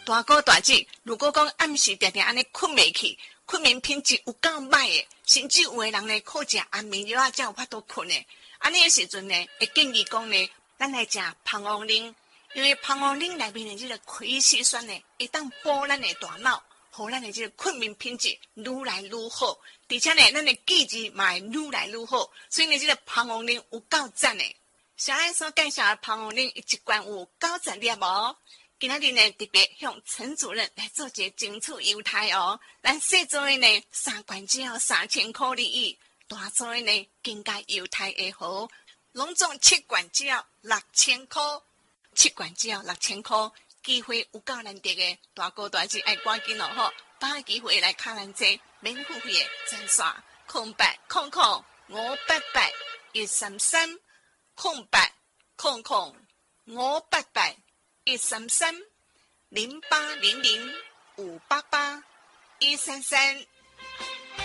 大哥大姐，如果讲暗时定定安尼困袂去，困眠品质有够歹诶，甚至有诶人呢靠食安眠药才有法度困诶。安尼诶时阵呢，会建议讲呢，咱来食蜂王奶，因为蜂王奶内面诶即个葵烯酸呢，会当补咱诶大脑，互咱诶即个困眠品质愈来愈好，而且呢，咱诶记忆嘛会愈来愈好，所以呢，即个蜂王奶有够赞诶。小爱所介绍的蜂王奶，一罐有90粒哦。今仔日呢，特别向陈主任来做一个精粹优待哦。咱小做的呢，3罐只要3000块而已，大做的呢更加优待会好，拢总7罐只要6000块，7罐只要6000块，机会有够难得的，大哥大姐爱赶紧哦吼，把握机会来看咱这免付费的专线0800-588-1330800-588-133-0800-588-133